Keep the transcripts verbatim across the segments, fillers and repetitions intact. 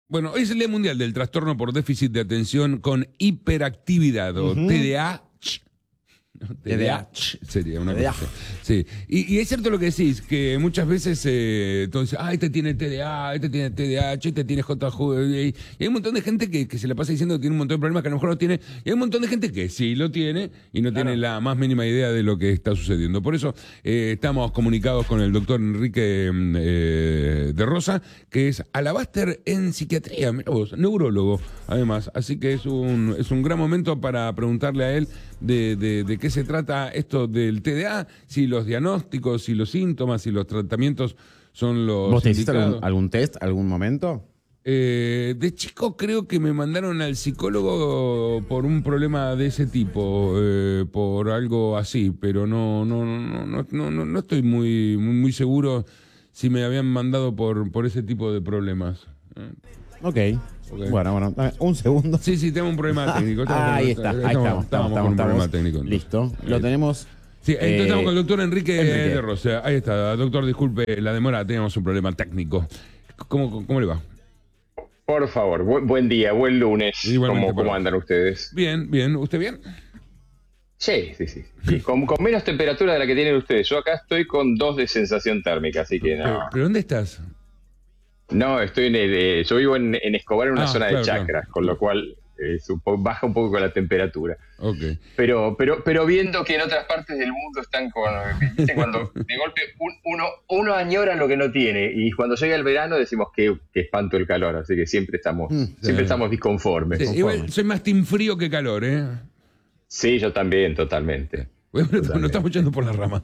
Bueno, hoy es el Día Mundial del Trastorno por Déficit de Atención con Hiperactividad, o Ujú. T D A H. No, T D A H sería una cosa así. Sí. Y, y es cierto lo que decís, que muchas veces eh, todos dicen, ah, este tiene T D A, este tiene T D A H, este tiene J J. Y, y hay un montón de gente que, que se le pasa diciendo que tiene un montón de problemas que a lo mejor no tiene. Y hay un montón de gente que sí lo tiene y no Claro. tiene la más mínima idea de lo que está sucediendo. Por eso eh, estamos comunicados con el doctor Enrique eh, de Rosa, que es alabaster en psiquiatría, mirá vos, neurólogo, además. Así que es un, es un gran momento para preguntarle a él de, de, de qué se trata esto del T D A, si los diagnósticos, si los síntomas, si los tratamientos son los ¿Vos te hiciste indicados. algún, algún test, algún momento? Eh, de chico creo que me mandaron al psicólogo por un problema de ese tipo, eh, por algo así, pero no, no, no, no, no, no, no estoy muy, muy, muy seguro si me habían mandado por, por ese tipo de problemas. Eh, Ok. ok. Bueno, bueno, dame un segundo. Sí, sí, tenemos un problema técnico. Estamos Ah, con- ahí está, ahí estamos, Estábamos estamos, con un estamos, problema estamos. técnico. Listo, lo Ahí. tenemos. Sí, entonces eh, estamos con el doctor Enrique, Enrique. de Rosa. Ahí está, doctor, disculpe la demora, teníamos un problema técnico. ¿Cómo, cómo le va? Por favor, bu- buen día, buen lunes. Igualmente ¿Cómo, para cómo vos. andan ustedes? Bien, bien. ¿Usted bien? Sí, sí, sí. sí, Con, con menos temperatura de la que tienen ustedes. Yo acá estoy con dos de sensación térmica, así que ¿Pero, no. pero dónde estás? No, estoy en el, eh, yo vivo en, en Escobar, en una Ah, zona claro, de chacras, claro. con lo cual eh, es un po- baja un poco con la temperatura. Ok. Pero, pero, pero viendo que en otras partes del mundo están con, ¿viste? Cuando de golpe un- uno, uno añora lo que no tiene, y cuando llega el verano decimos que, que espanto el calor, así que siempre estamos, Mm, siempre sí. estamos disconformes. Sí, conforme. igual soy más team frío que calor, ¿eh? Sí, yo también, totalmente. Bueno, nos estamos echando por la rama.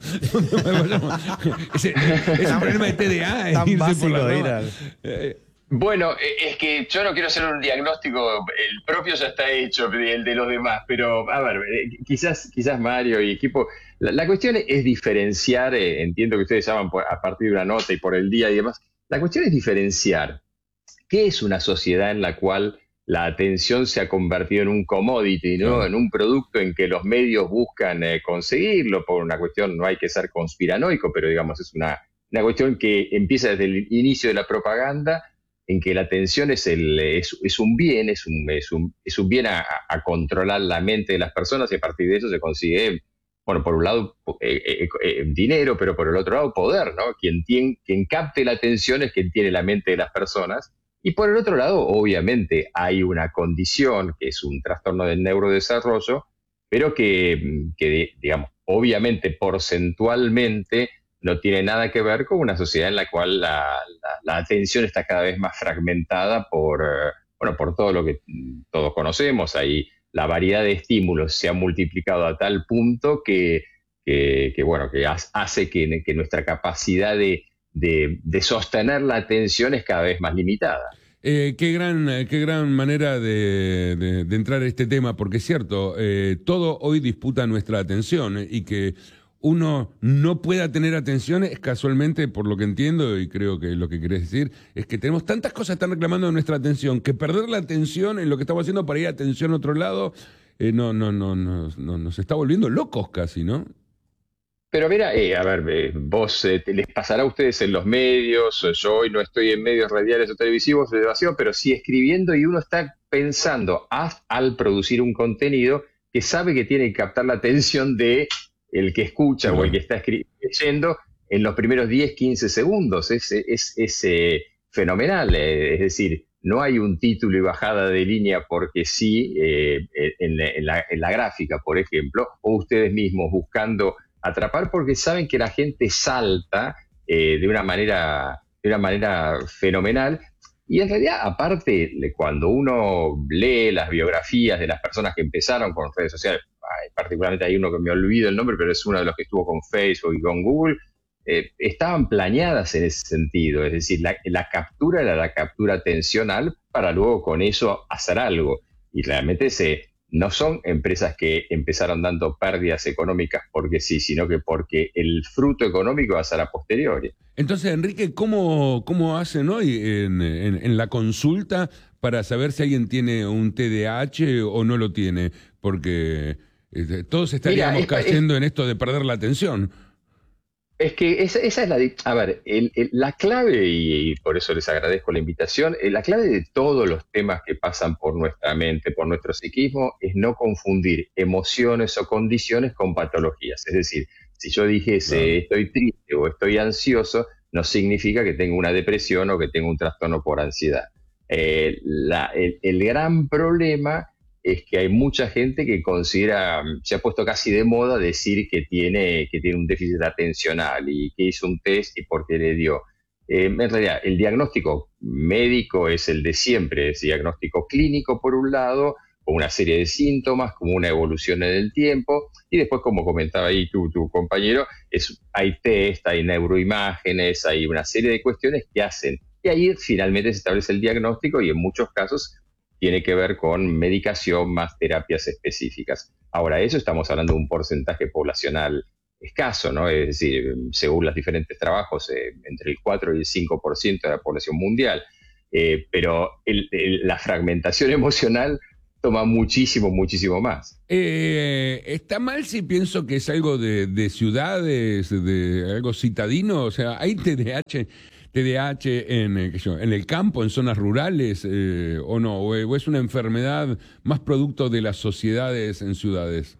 ese, ese problema de T D A es Tan irse por básico la de ir rama. al- Eh, Bueno, eh, es que yo no quiero hacer un diagnóstico, el propio ya está hecho, el de los demás, pero a ver, eh, quizás, quizás Mario y equipo, la, la cuestión es diferenciar, eh, entiendo que ustedes llaman por- a partir de una nota y por el día y demás, la cuestión es diferenciar qué es una sociedad en la cual la atención se ha convertido en un commodity, ¿no? Claro. En un producto en que los medios buscan eh, conseguirlo por una cuestión, no hay que ser conspiranoico, pero digamos, es una, una cuestión que empieza desde el inicio de la propaganda, en que la atención es, el, es, es un bien, es un, es un, es un bien a, a controlar la mente de las personas, y a partir de eso se consigue, bueno, por un lado eh, eh, eh, dinero, pero por el otro lado poder, ¿no? Quien, tiene, quien capte la atención es quien tiene la mente de las personas, y por el otro lado, obviamente, hay una condición que es un trastorno del neurodesarrollo, pero que, que digamos, obviamente, porcentualmente, no tiene nada que ver con una sociedad en la cual la, la, la atención está cada vez más fragmentada por, eh, bueno, por todo lo que mm, todos conocemos. Ahí la variedad de estímulos se ha multiplicado a tal punto que, que, que, bueno, que hace que, que nuestra capacidad de, de, de sostener la atención es cada vez más limitada. Eh, qué gran, eh, qué gran manera de, de, de entrar a este tema, porque es cierto, eh, todo hoy disputa nuestra atención, eh, y que uno no pueda tener atención es casualmente, por lo que entiendo, y creo que lo que querés decir, es que tenemos tantas cosas que están reclamando de nuestra atención, que perder la atención en lo que estamos haciendo para ir a atención a otro lado, eh, no, no, no, no, no, nos está volviendo locos casi, ¿no? Pero mira, eh, a ver, eh, vos eh, te- les pasará a ustedes en los medios, eh, yo hoy no estoy en medios radiales o televisivos de evasión, pero sí escribiendo, y uno está pensando a- al producir un contenido que sabe que tiene que captar la atención de el que escucha Claro. o el que está escri- leyendo en los primeros diez, quince segundos. Es, es, es eh, fenomenal, eh, es decir, no hay un título y bajada de línea porque sí, eh, en, la, en la- en la gráfica, por ejemplo, o ustedes mismos buscando atrapar, porque saben que la gente salta eh, de una manera, de una manera fenomenal. Y en realidad, aparte, le- cuando uno lee las biografías de las personas que empezaron con redes sociales, ay, particularmente hay uno que me olvido el nombre, pero es uno de los que estuvo con Facebook y con Google, eh, estaban planeadas en ese sentido. Es decir, la, la captura era la captura atencional para luego con eso hacer algo. Y realmente se, no son empresas que empezaron dando pérdidas económicas porque sí, sino que porque el fruto económico va a ser a posteriori. Entonces, Enrique, ¿cómo, cómo hacen hoy en, en, en la consulta para saber si alguien tiene un T D A H o no lo tiene? Porque eh, todos estaríamos Mira, es pa- cayendo en esto de perder la atención. Es que esa, esa es la... di- A ver, el- el- la clave, y, y por eso les agradezco la invitación, eh, la clave de todos los temas que pasan por nuestra mente, por nuestro psiquismo, es no confundir emociones o condiciones con patologías. Es decir, si yo dijese Claro. estoy triste o estoy ansioso, no significa que tengo una depresión o que tengo un trastorno por ansiedad. Eh, la- el el gran problema es que hay mucha gente que considera, se ha puesto casi de moda decir que tiene, que tiene un déficit atencional y que hizo un test y por qué le dio. Eh, en realidad, el diagnóstico médico es el de siempre, es diagnóstico clínico por un lado, con una serie de síntomas, como una evolución en el tiempo, y después, como comentaba ahí tu, tu compañero, es, hay test, hay neuroimágenes, hay una serie de cuestiones que hacen. Y ahí finalmente se establece el diagnóstico y en muchos casos tiene que ver con medicación más terapias específicas. Ahora, eso estamos hablando de un porcentaje poblacional escaso, ¿no? Es decir, según los diferentes trabajos, eh, entre el cuatro y el cinco por ciento de la población mundial. Eh, pero el- el- la fragmentación emocional toma muchísimo, muchísimo más. Eh, ¿está mal si pienso que es algo de, de ciudades, de algo citadino? O sea, ¿hay T D A H, T D A H en, eh, qué sé yo, en el campo, en zonas rurales, eh, o no? ¿O, o es una enfermedad más producto de las sociedades en ciudades?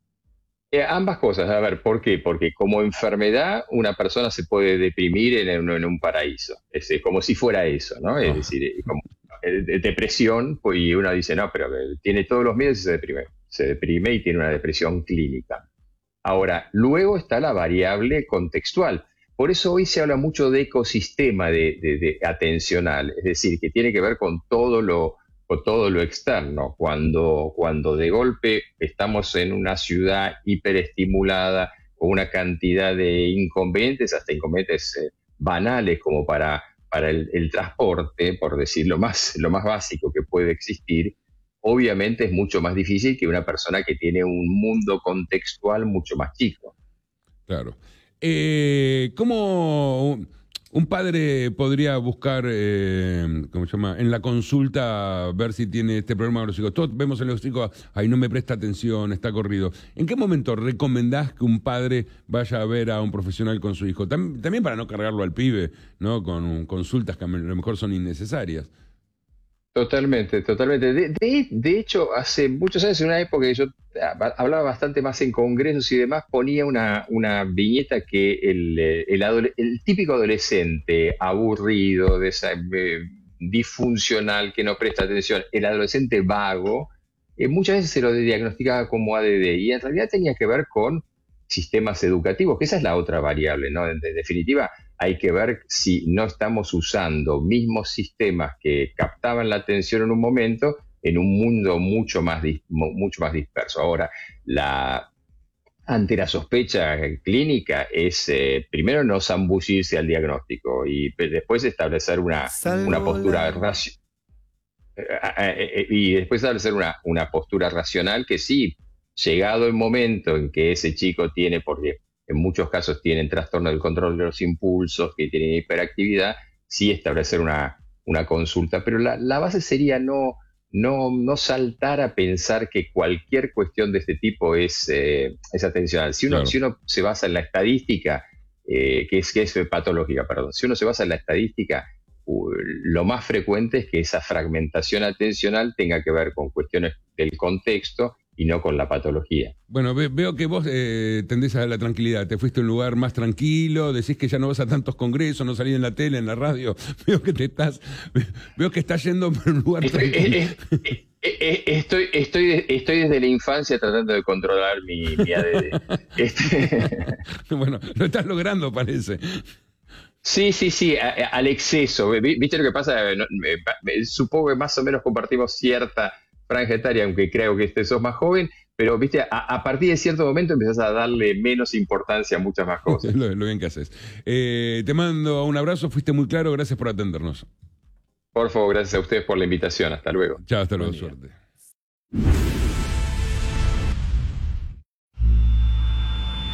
Eh, ambas cosas, a ver, ¿por qué? Porque como enfermedad una persona se puede deprimir en, un en un paraíso, es eh, como si fuera eso, ¿no? Es Ah, decir, eh, como eh, de- depresión, pues, y uno dice, no, pero eh, tiene todos los miedos y se deprime, se deprime y tiene una depresión clínica. Ahora, luego está la variable contextual. Por eso hoy se habla mucho de ecosistema de, de- de atencional, es decir, que tiene que ver con todo lo, con todo lo externo. Cuando, cuando de golpe estamos en una ciudad hiperestimulada, con una cantidad de inconvenientes, hasta inconvenientes eh, banales como para, para el, el transporte, por decir lo más, lo más básico que puede existir, obviamente es mucho más difícil que una persona que tiene un mundo contextual mucho más chico. claro. Eh, ¿cómo un un padre podría buscar, eh, ¿cómo se llama? En la consulta ver si tiene este problema de los hijos? Todos vemos en los hijos, ay, no me presta atención, está corrido. ¿En qué momento recomendás que un padre vaya a ver a un profesional con su hijo? Tam- también para no cargarlo al pibe, ¿no? Con um, consultas que a lo mejor son innecesarias. Totalmente, totalmente. De, de- de hecho, hace muchos años, en una época que yo ah, hablaba bastante más en congresos y demás, ponía una, una viñeta que el, eh, el, adole- el típico adolescente aburrido, desa- eh, disfuncional, que no presta atención, el adolescente vago, eh, muchas veces se lo diagnosticaba como A D D y en realidad tenía que ver con sistemas educativos, que esa es la otra variable, ¿no? En de- definitiva, hay que ver si no estamos usando mismos sistemas que captaban la atención en un momento en un mundo mucho más, dis- mu- mucho más disperso. Ahora, la, ante la sospecha clínica es eh, primero no zambullirse al diagnóstico y pe- después establecer una, una Salvo postura la... raci- eh, eh, eh, y después establecer una, una postura racional que sí, llegado el momento en que ese chico tiene, porque en muchos casos tienen trastorno del control de los impulsos, que tienen hiperactividad, sí establecer una, una consulta, pero la, la base sería no, no, no saltar a pensar que cualquier cuestión de este tipo es, eh, es atencional. Si uno, Claro. si uno se basa en la estadística, eh, que, es, que es patológica, perdón, si uno se basa en la estadística, uh, lo más frecuente es que esa fragmentación atencional tenga que ver con cuestiones del contexto y no con la patología. Bueno, ve- veo que vos eh, tendés a la tranquilidad. Te fuiste a un lugar más tranquilo, decís que ya no vas a tantos congresos, no salís en la tele, en la radio. Veo que te estás, veo que estás yendo por un lugar Estoy, tranquilo. eh, eh, eh, eh, estoy, estoy, de- estoy desde la infancia tratando de controlar mi, mi A D D. Este, Bueno, lo estás logrando, parece. sí, sí, sí, a- a- al exceso. Vi- ¿Viste lo que pasa? No, me- me- supongo que más o menos compartimos cierta franja etaria, aunque creo que este sos más joven, pero viste, a, a partir de cierto momento empezás a darle menos importancia a muchas más cosas. Lo, lo bien que haces. Eh, te mando un abrazo, fuiste muy claro, gracias por atendernos. Por favor, gracias a ustedes por la invitación. Hasta luego. Chao, hasta luego, Buen día. suerte.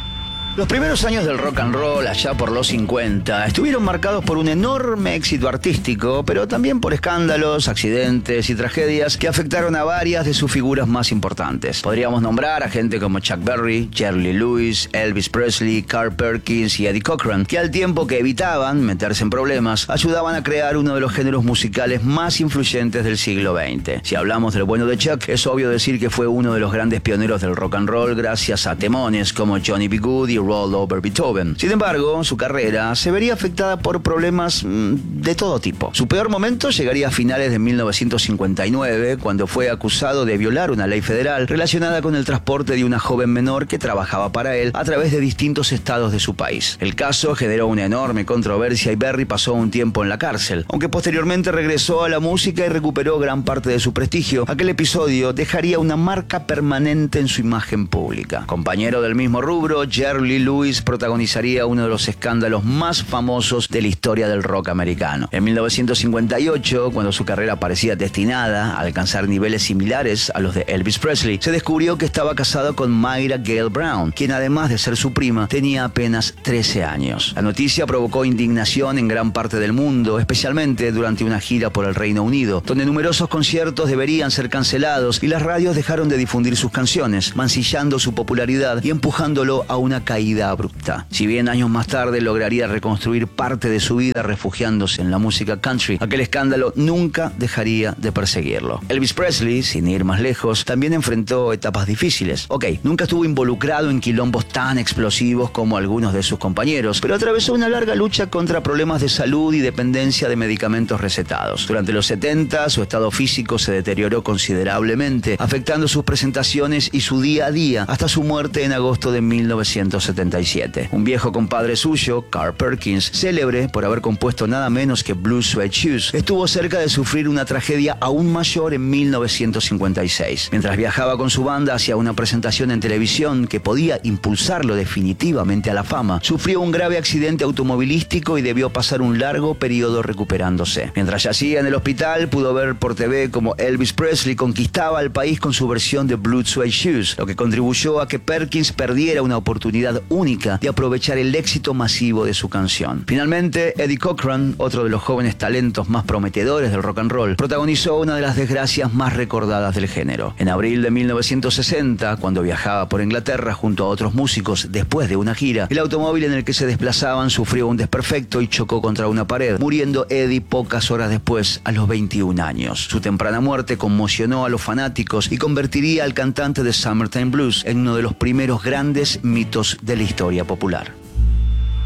Los primeros años del rock and roll, allá por los cincuenta, estuvieron marcados por un enorme éxito artístico, pero también por escándalos, accidentes y tragedias que afectaron a varias de sus figuras más importantes. Podríamos nombrar a gente como Chuck Berry, Jerry Lee Lewis, Elvis Presley, Carl Perkins y Eddie Cochran, que al tiempo que evitaban meterse en problemas, ayudaban a crear uno de los géneros musicales más influyentes del siglo veinte. Si hablamos del bueno de Chuck, es obvio decir que fue uno de los grandes pioneros del rock and roll gracias a temones como Johnny B. Good y Roll Over Beethoven. Sin embargo, su carrera se vería afectada por problemas mmm, de todo tipo. Su peor momento llegaría a finales de mil novecientos cincuenta y nueve, cuando fue acusado de violar una ley federal relacionada con el transporte de una joven menor que trabajaba para él a través de distintos estados de su país. El caso generó una enorme controversia y Berry pasó un tiempo en la cárcel, aunque posteriormente regresó a la música y recuperó gran parte de su prestigio. Aquel episodio dejaría una marca permanente en su imagen pública. Compañero del mismo rubro, Jerry Lee Lewis protagonizaría uno de los escándalos más famosos de la historia del rock americano. En mil novecientos cincuenta y ocho, cuando su carrera parecía destinada a alcanzar niveles similares a los de Elvis Presley, se descubrió que estaba casado con Myra Gale Brown, quien además de ser su prima, tenía apenas trece años. La noticia provocó indignación en gran parte del mundo, especialmente durante una gira por el Reino Unido, donde numerosos conciertos deberían ser cancelados y las radios dejaron de difundir sus canciones, mancillando su popularidad y empujándolo a una caída abrupta. Si bien años más tarde lograría reconstruir parte de su vida refugiándose en la música country, aquel escándalo nunca dejaría de perseguirlo. Elvis Presley, sin ir más lejos, también enfrentó etapas difíciles. Ok, nunca estuvo involucrado en quilombos tan explosivos como algunos de sus compañeros, pero atravesó una larga lucha contra problemas de salud y dependencia de medicamentos recetados. Durante los setenta, su estado físico se deterioró considerablemente, afectando sus presentaciones y su día a día, hasta su muerte en agosto de mil novecientos setenta y siete. Un viejo compadre suyo, Carl Perkins, célebre por haber compuesto nada menos que Blue Suede Shoes, estuvo cerca de sufrir una tragedia aún mayor en mil novecientos cincuenta y seis. Mientras viajaba con su banda hacia una presentación en televisión que podía impulsarlo definitivamente a la fama, sufrió un grave accidente automovilístico y debió pasar un largo periodo recuperándose. Mientras yacía en el hospital, pudo ver por T V como Elvis Presley conquistaba al país con su versión de Blue Suede Shoes, lo que contribuyó a que Perkins perdiera una oportunidad única de aprovechar el éxito masivo de su canción. Finalmente, Eddie Cochran, otro de los jóvenes talentos más prometedores del rock and roll, protagonizó una de las desgracias más recordadas del género. En abril de mil novecientos sesenta, cuando viajaba por Inglaterra junto a otros músicos después de una gira, el automóvil en el que se desplazaban sufrió un desperfecto y chocó contra una pared, muriendo Eddie pocas horas después, a los veintiún años. Su temprana muerte conmocionó a los fanáticos y convertiría al cantante de Summertime Blues en uno de los primeros grandes mitos de la historia popular.